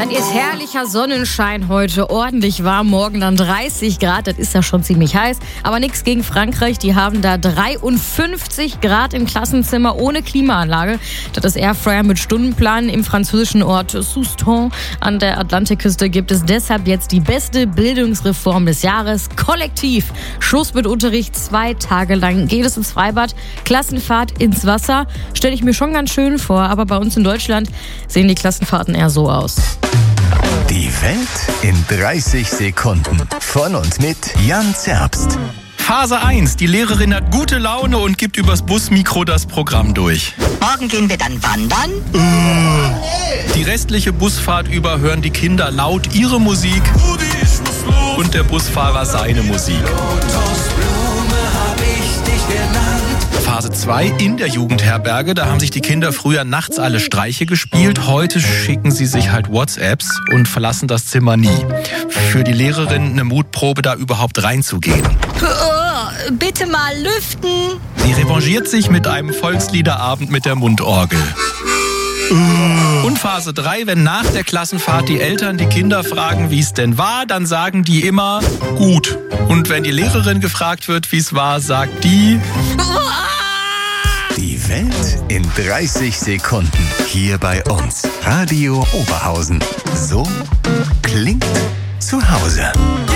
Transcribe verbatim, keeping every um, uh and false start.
Dann ist herrlicher Sonnenschein heute, ordentlich warm, morgen dann dreißig Grad, das ist ja schon ziemlich heiß. Aber nichts gegen Frankreich, die haben da dreiundfünfzig Grad im Klassenzimmer ohne Klimaanlage. Das ist Airfryer mit Stundenplan. Im französischen Ort Soustons an der Atlantikküste gibt es deshalb jetzt die beste Bildungsreform des Jahres. Kollektiv. Schluss mit Unterricht, zwei Tage lang geht es ins Freibad, Klassenfahrt ins Wasser. Stelle ich mir schon ganz schön vor, aber bei uns in Deutschland sehen die Klassenfahrten eher so aus. Die Welt in dreißig Sekunden. Von und mit Jan Zerbst. Phase eins. Die Lehrerin hat gute Laune und gibt übers Busmikro das Programm durch. Morgen gehen wir dann wandern. Die restliche Busfahrt über hören die Kinder laut ihre Musik und der Busfahrer seine Musik. Phase zwei in der Jugendherberge. Da haben sich die Kinder früher nachts alle Streiche gespielt. Heute schicken sie sich halt WhatsApps und verlassen das Zimmer nie. Für die Lehrerin eine Mutprobe, da überhaupt reinzugehen. Oh, bitte mal lüften. Sie revanchiert sich mit einem Volksliederabend mit der Mundorgel. Und Phase drei, wenn nach der Klassenfahrt die Eltern die Kinder fragen, wie es denn war, dann sagen die immer gut. Und wenn die Lehrerin gefragt wird, wie es war, sagt die... Die Welt in dreißig Sekunden. Hier bei uns. Radio Oberhausen. So klingt zu Hause.